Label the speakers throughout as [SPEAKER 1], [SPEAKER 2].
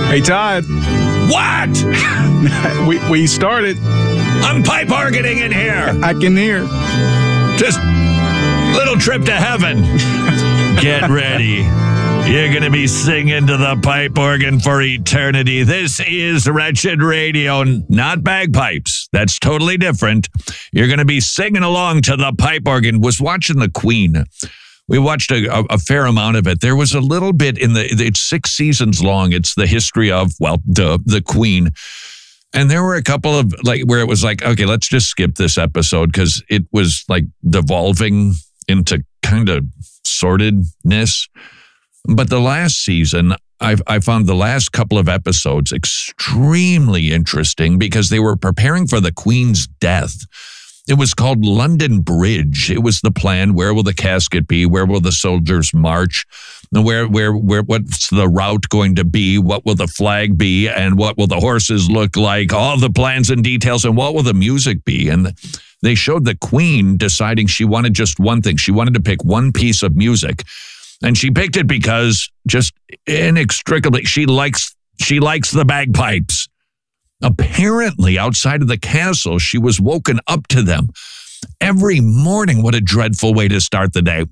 [SPEAKER 1] Hey, Todd.
[SPEAKER 2] What?
[SPEAKER 1] we started.
[SPEAKER 2] I'm pipe organing in here.
[SPEAKER 1] I can hear.
[SPEAKER 2] Just little trip to heaven. Get ready. You're going to be singing to the pipe organ for eternity. This is Wretched Radio, not bagpipes. That's totally different. You're going to be singing along to the pipe organ. Was watching The Queen. We watched a fair amount of it. There was a little bit it's 6 seasons long. It's the history of, the Queen. And there were a couple of, where it was like, okay, let's just skip this episode because it was, devolving into kind of sordidness. But the last season, I found the last couple of episodes extremely interesting because they were preparing for the Queen's death. It was called London Bridge. It was the plan. Where will the casket be? Where will the soldiers march? Where what's the route going to be? What will the flag be? And what will the horses look like? All the plans and details. And what will the music be? And they showed the Queen deciding she wanted just one thing. She wanted to pick one piece of music. And she picked it because just inextricably, she likes the bagpipes. Apparently, outside of the castle, she was woken up to them every morning. What a dreadful way to start the day.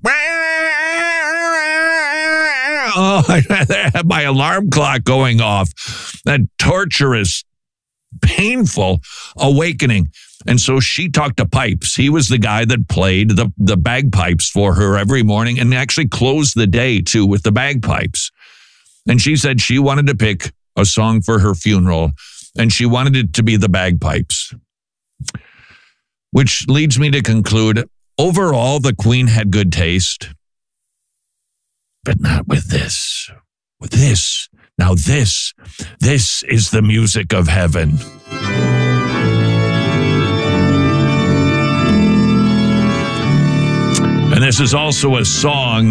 [SPEAKER 2] Oh, I had my alarm clock going off. That torturous, painful awakening. And so she talked to Pipes. He was the guy that played the bagpipes for her every morning and actually closed the day, too, with the bagpipes. And she said she wanted to pick a song for her funeral, and she wanted it to be the bagpipes. Which leads me to conclude, overall, the Queen had good taste. But not with this. With this. Now this is the music of heaven. And this is also a song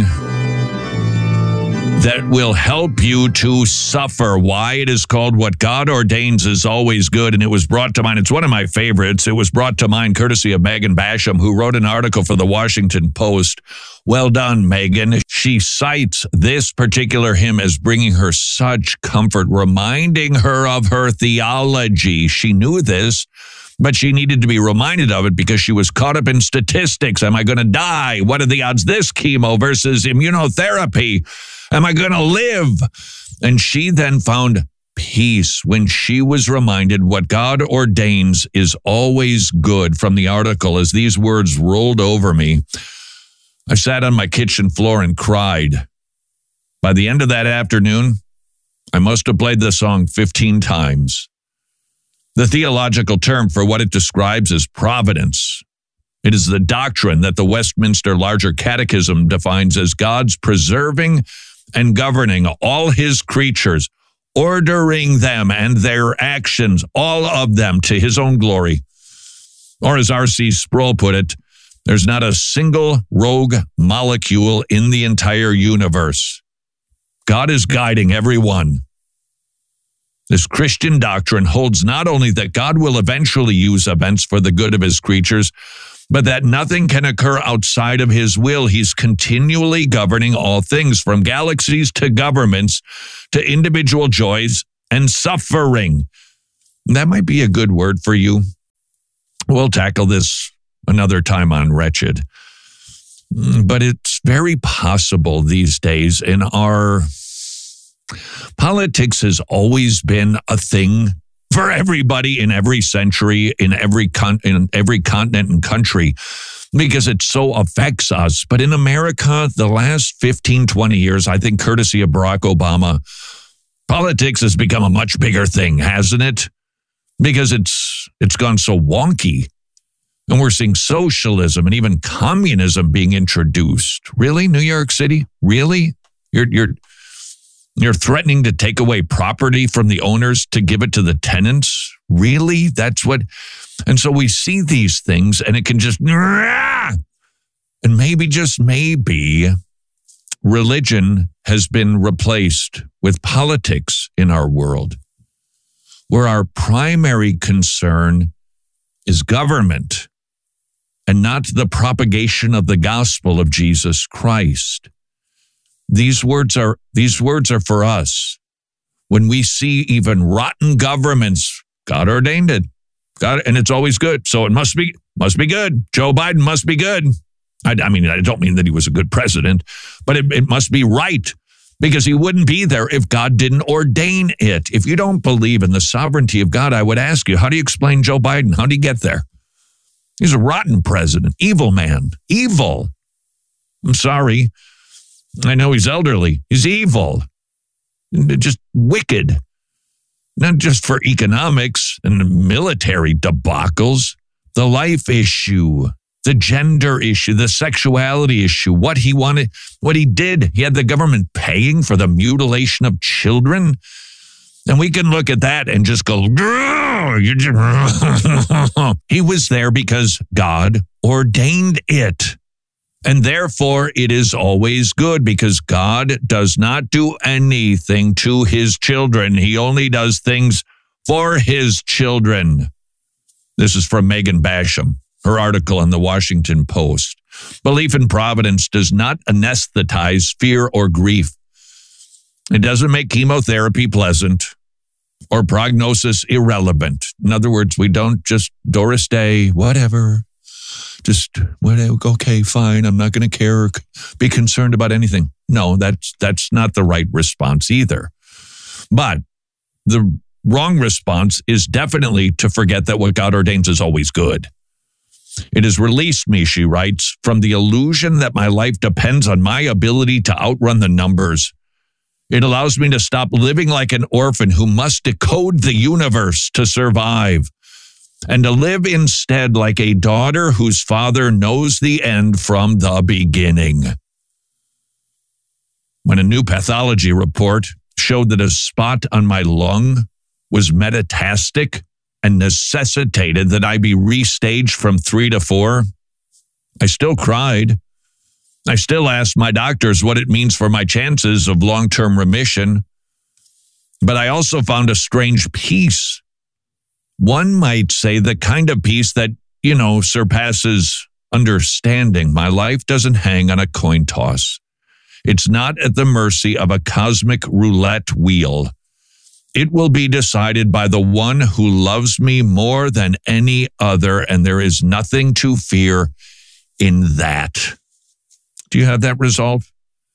[SPEAKER 2] that will help you to suffer. Why? It is called What God Ordains is Always Good, and it was brought to mind. It's one of my favorites. It was brought to mind courtesy of Megan Basham, who wrote an article for the Washington Post. Well done, Megan. She cites this particular hymn as bringing her such comfort, reminding her of her theology. She knew this, but she needed to be reminded of it because she was caught up in statistics. Am I going to die? What are the odds this chemo versus immunotherapy? Am I going to live? And she then found peace when she was reminded what God ordains is always good from the article. As these words rolled over me, I sat on my kitchen floor and cried. By the end of that afternoon, I must have played the song 15 times. The theological term for what it describes is providence. It is the doctrine that the Westminster Larger Catechism defines as God's preserving and governing all his creatures, ordering them and their actions, all of them, to his own glory. Or as R.C. Sproul put it, there's not a single rogue molecule in the entire universe. God is guiding every one. This Christian doctrine holds not only that God will eventually use events for the good of his creatures, but that nothing can occur outside of his will. He's continually governing all things, from galaxies to governments to individual joys and suffering. That might be a good word for you. We'll tackle this another time on Wretched. But it's very possible these days in our politics has always been a thing for everybody in every century, in every continent and country, because it so affects us. But in America, the last 15, 20 years, I think courtesy of Barack Obama, politics has become a much bigger thing, hasn't it? Because it's gone so wonky. And we're seeing socialism and even communism being introduced. Really, New York City? Really? You're threatening to take away property from the owners to give it to the tenants? Really? That's what? And so we see these things and it can just, and maybe, just maybe, religion has been replaced with politics in our world, where our primary concern is government and not the propagation of the gospel of Jesus Christ. These words are for us. when we see even rotten governments, God ordained it. And it's always good. So it must be good. Joe Biden must be good. I mean, I don't mean that he was a good president, but it must be right, because he wouldn't be there if God didn't ordain it. If you don't believe in the sovereignty of God, I would ask you, how do you explain Joe Biden? How did he get there? He's a rotten president, evil man, evil. I'm sorry. I know he's elderly. He's evil, just wicked. Not just for economics and military debacles, the life issue, the gender issue, the sexuality issue, what he wanted, what he did. He had the government paying for the mutilation of children. And we can look at that and just go, he was there because God ordained it. And therefore, it is always good, because God does not do anything to his children. He only does things for his children. This is from Megan Basham, her article in the Washington Post. Belief in providence does not anesthetize fear or grief. It doesn't make chemotherapy pleasant or prognosis irrelevant. In other words, we don't just Doris Day, whatever. Just, okay, fine, I'm not going to care or be concerned about anything. No, that's not the right response either. But the wrong response is definitely to forget that what God ordains is always good. It has released me, she writes, from the illusion that my life depends on my ability to outrun the numbers. It allows me to stop living like an orphan who must decode the universe to survive, and to live instead like a daughter whose father knows the end from the beginning. When a new pathology report showed that a spot on my lung was metastatic and necessitated that I be restaged from 3 to 4, I still cried. I still asked my doctors what it means for my chances of long-term remission. But I also found a strange peace. One might say the kind of peace that, surpasses understanding. My life doesn't hang on a coin toss. It's not at the mercy of a cosmic roulette wheel. It will be decided by the one who loves me more than any other, and there is nothing to fear in that. Do you have that resolve?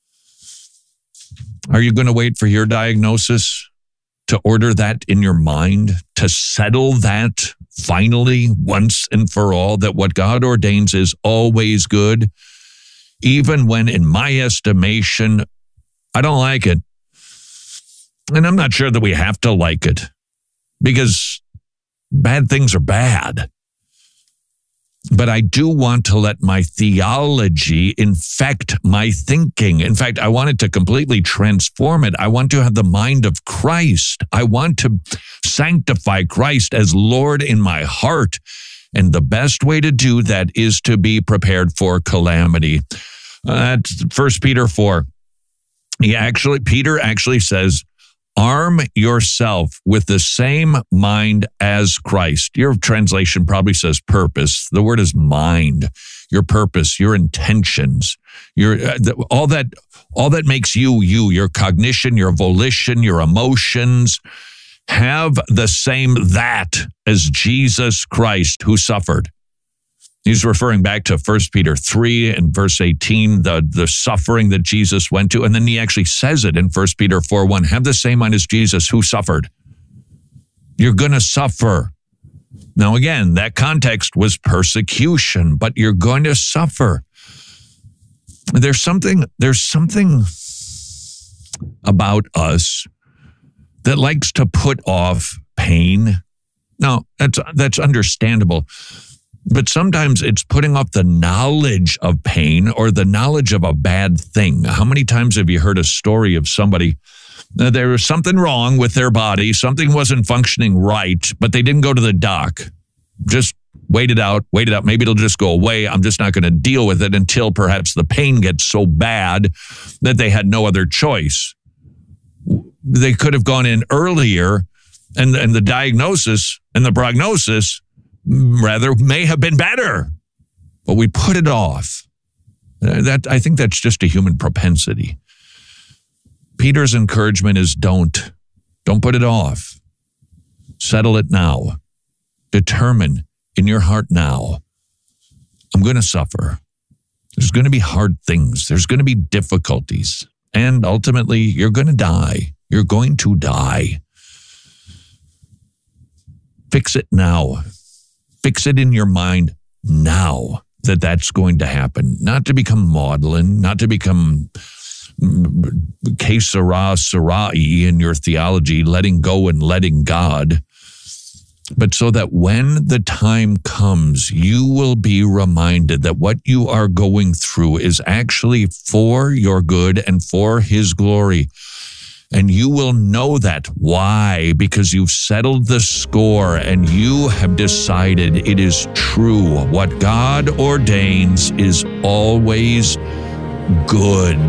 [SPEAKER 2] Are you going to wait for your diagnosis to order that in your mind, to settle that finally, once and for all, that what God ordains is always good, even when, in my estimation, I don't like it? And I'm not sure that we have to like it, because bad things are bad. But I do want to let my theology infect my thinking. In fact, I want it to completely transform it. I want to have the mind of Christ. I want to sanctify Christ as Lord in my heart. And the best way to do that is to be prepared for calamity. That's 1 Peter 4. Peter actually says, arm yourself with the same mind as Christ. Your translation probably says purpose. The word is mind. Your purpose, your intentions, all that makes you, your cognition, your volition, your emotions, have the same that as Jesus Christ, who suffered. He's referring back to 1 Peter 3 and verse 18, the suffering that Jesus went to. And then he actually says it in 1 Peter 4:1, have the same mind as Jesus, who suffered. You're going to suffer. Now, again, that context was persecution, but you're going to suffer. There's something about us that likes to put off pain. Now, that's understandable. But sometimes it's putting off the knowledge of pain or the knowledge of a bad thing. How many times have you heard a story of somebody, there was something wrong with their body, something wasn't functioning right, but they didn't go to the doc. Just wait it out. Maybe it'll just go away. I'm just not going to deal with it until perhaps the pain gets so bad that they had no other choice. They could have gone in earlier, and the diagnosis and the prognosis rather may have been better, but we put it off. I think that's just a human propensity. Peter's encouragement is don't Don't put it off. Settle it now. Determine in your heart now, I'm going to suffer. There's going to be hard things. There's going to be difficulties. And ultimately, you're going to die. You're going to die. Fix it now. Fix it in your mind now that that's going to happen. Not to become maudlin, not to become que sera, serai in your theology, letting go and letting God, but so that when the time comes, you will be reminded that what you are going through is actually for your good and for His glory. And you will know that. Why? Because you've settled the score and you have decided it is true. What God ordains is always good.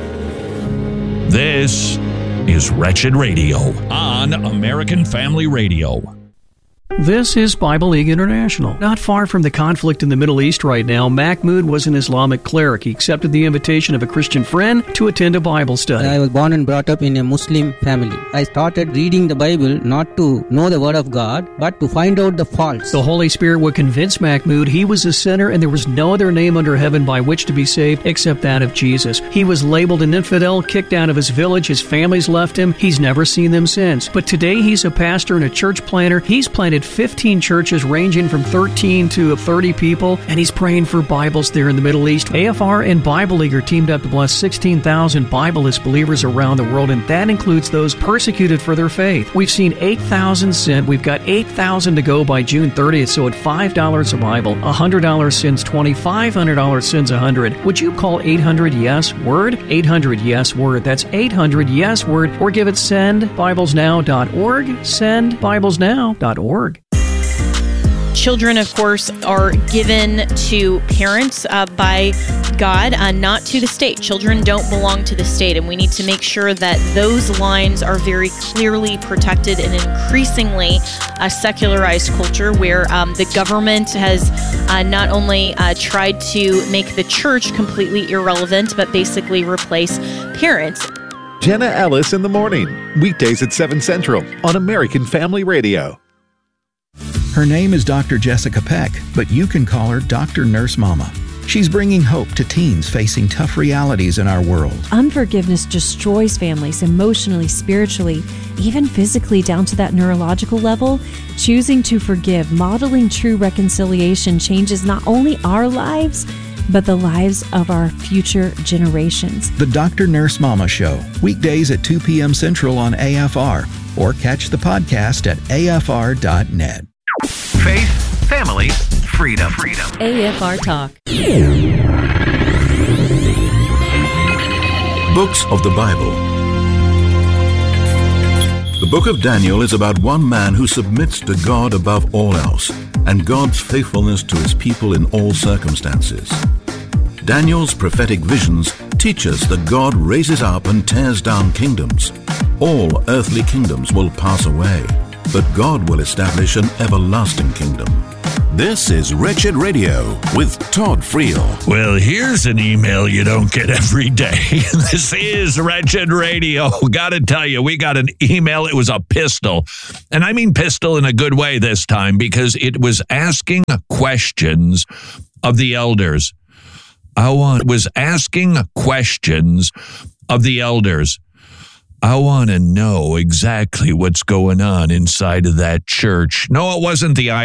[SPEAKER 2] This is Wretched Radio on American Family Radio.
[SPEAKER 3] This is Bible League International. Not far from the conflict in the Middle East right now, Mahmoud was an Islamic cleric. He accepted the invitation of a Christian friend to attend a Bible study.
[SPEAKER 4] I was born and brought up in a Muslim family. I started reading the Bible not to know the Word of God, but to find out the faults.
[SPEAKER 3] The Holy Spirit would convince Mahmoud he was a sinner and there was no other name under heaven by which to be saved except that of Jesus. He was labeled an infidel, kicked out of his village, his family's left him. He's never seen them since. But today he's a pastor and a church planter. He's planted 15 churches ranging from 13 to 30 people, and he's praying for Bibles there in the Middle East. AFR and Bible League are teamed up to bless 16,000 Bibleless believers around the world, and that includes those persecuted for their faith. We've seen 8,000 sent. We've got 8,000 to go by June 30th, so at $5 a Bible, $100 sends 20, $500 sends 100. Would you call 800-YES-WORD? 800-YES-WORD. That's 800-YES-WORD, or give it sendbiblesnow.org, sendbiblesnow.org.
[SPEAKER 5] Children, of course, are given to parents by God, not to the state. Children don't belong to the state, and we need to make sure that those lines are very clearly protected in an increasingly secularized culture where the government has not only tried to make the church completely irrelevant, but basically replace parents.
[SPEAKER 6] Jenna Ellis in the morning, weekdays at 7 Central on American Family Radio.
[SPEAKER 7] Her name is Dr. Jessica Peck, but you can call her Dr. Nurse Mama. She's bringing hope to teens facing tough realities in our world.
[SPEAKER 8] Unforgiveness destroys families emotionally, spiritually, even physically down to that neurological level. Choosing to forgive, modeling true reconciliation changes not only our lives, but the lives of our future generations.
[SPEAKER 7] The Dr. Nurse Mama Show, weekdays at 2 p.m. Central on AFR, or catch the podcast at afr.net.
[SPEAKER 9] Faith, family, freedom.
[SPEAKER 8] AFR Talk.
[SPEAKER 9] Books of the Bible. The book of Daniel is about one man who submits to God above all else, and God's faithfulness to His people in all circumstances. Daniel's prophetic visions teach us that God raises up and tears down kingdoms. All earthly kingdoms will pass away, but God will establish an everlasting kingdom.
[SPEAKER 10] This is Wretched Radio with Todd Friel.
[SPEAKER 2] Well, here's an email you don't get every day. This is Wretched Radio. Gotta tell you, we got an email. It was a pistol. And I mean pistol in a good way this time, because it was asking questions of the elders. Was asking questions of the elders. I want to know exactly what's going on inside of that church. No, it wasn't the